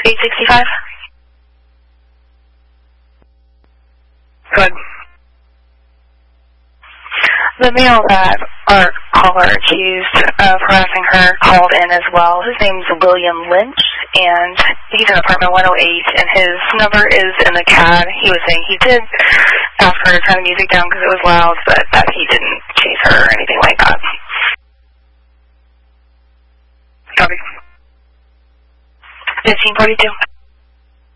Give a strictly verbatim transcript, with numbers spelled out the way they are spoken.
eight sixty-five. Good. The male that our caller accused of harassing her called in as well. His name's William Lynch, and he's in apartment one oh eight, and his number is in the C A D. He was saying he did ask her to turn the music down because it was loud, but that he didn't chase her or anything like that. Copy. fifteen forty-two.